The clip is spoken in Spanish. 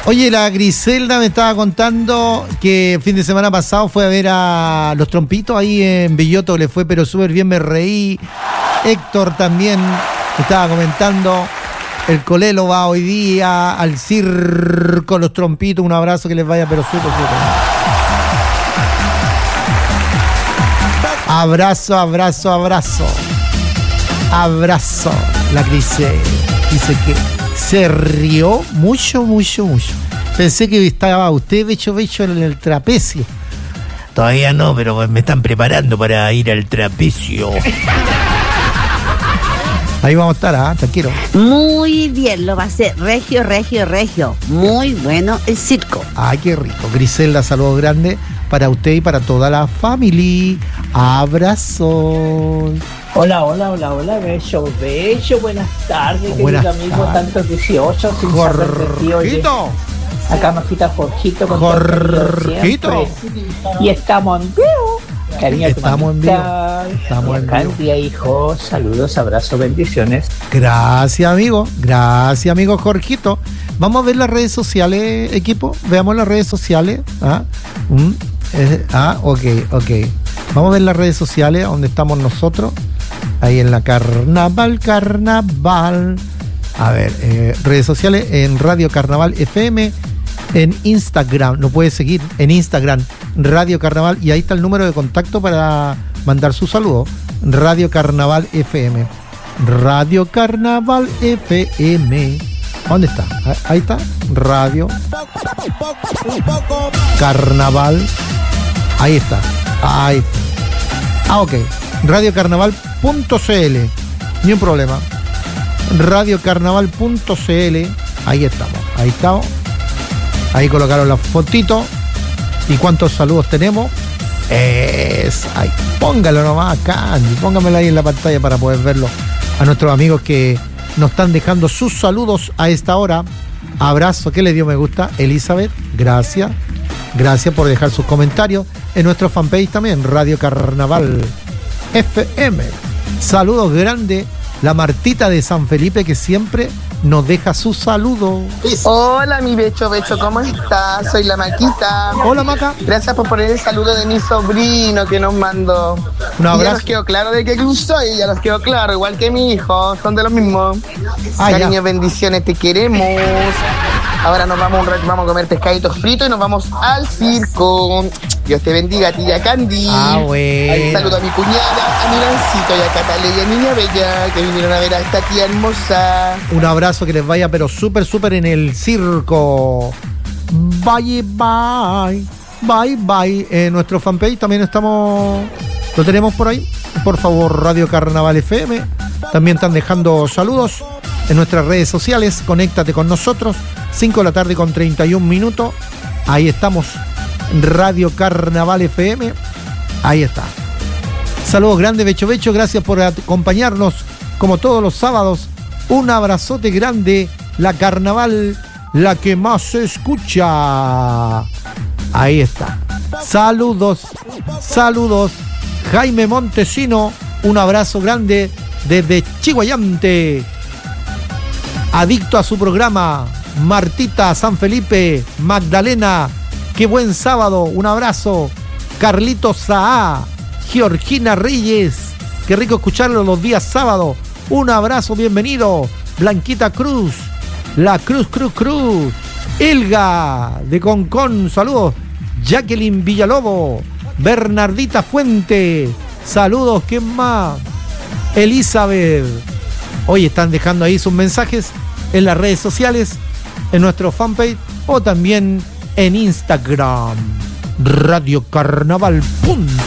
Oye, la Griselda me estaba contando que el fin de semana pasado fue a ver a Los Trompitos ahí en Belloto, le fue pero súper bien, me reí. Héctor también me estaba comentando. El Colelo va hoy día al circo Los Trompitos. Un abrazo, que les vaya pero súper. Abrazo. La Griselda dice que se rió mucho. Pensé que estaba usted becho en el trapecio. Todavía no, pero me están preparando para ir al trapecio. Ahí vamos a estar, tranquilo. Muy bien, lo va a hacer regio. Muy bueno el circo. Ay, qué rico. Griselda, saludos grandes para usted y para toda la familia. Abrazos. Hola, bello, buenas tardes, querido amigo, tantos 18, sin saber de ti, oye. Acá nos cita Jorgito con Jorgito. Y estamos en vivo. Cariño, estamos en vivo. Candia, hijo, saludos, abrazos, bendiciones. Gracias, amigo Jorgito. Vamos a ver las redes sociales, equipo. Veamos las redes sociales. Ok. Vamos a ver las redes sociales donde estamos nosotros. Ahí en la Carnaval. A ver, redes sociales en Radio Carnaval FM, en Instagram, lo puedes seguir en Instagram, Radio Carnaval, y ahí está el número de contacto para mandar su saludo. Radio Carnaval FM. Radio Carnaval FM. ¿Dónde está? Ahí está. Radio Carnaval. Ahí está. Ok. radiocarnaval.cl. Ni un problema. radiocarnaval.cl. Ahí estamos. Ahí colocaron la fotito. ¿Y cuántos saludos tenemos? Ahí. Póngalo nomás, Candy. Póngamelo ahí en la pantalla para poder verlo. A nuestros amigos que nos están dejando sus saludos a esta hora. Abrazo, que le dio me gusta. Elizabeth, gracias. Gracias por dejar sus comentarios. En nuestro fanpage también, Radio Carnaval FM. Saludos grandes. La Martita de San Felipe, que siempre nos deja su saludo. Hola, mi becho, ¿cómo estás? Soy la Maquita. Hola, Maca. Gracias por poner el saludo de mi sobrino que nos mandó. Un abrazo. Ya nos quedó claro de qué club soy, ya nos quedó claro, igual que mi hijo, son de los mismos. Cariño, bendiciones, te queremos. Ahora nos vamos a comer pescaditos fritos y nos vamos al circo. Dios te bendiga, tía Candy. Bueno. Saludo a mi cuñada, a mi Lancito y a Cataleya, niña bella, que vinieron a ver a esta tía hermosa. Un abrazo, que les vaya pero súper en el circo. Bye. En nuestro fanpage también lo tenemos por ahí. Por favor, Radio Carnaval FM. También están dejando saludos en nuestras redes sociales. Conéctate con nosotros. 5 de la tarde con 31 minutos. Ahí estamos. Radio Carnaval FM. Ahí está. Saludos grandes, Becho. Gracias por acompañarnos como todos los sábados. Un abrazote grande. La Carnaval, la que más se escucha. Ahí está. Saludos. Jaime Montesino, un abrazo grande desde Chihuayante. Adicto a su programa. Martita San Felipe, Magdalena, qué buen sábado, un abrazo. Carlitos Saá, Georgina Reyes, qué rico escucharlo los días sábado, un abrazo, bienvenido. Blanquita Cruz, la Cruz. Elga de Concón, saludos. Jacqueline Villalobos, Bernardita Fuente, saludos. ¿Quién más? Elizabeth. Hoy están dejando ahí sus mensajes en las redes sociales, en nuestro fanpage o también en Instagram. Radio Carnaval.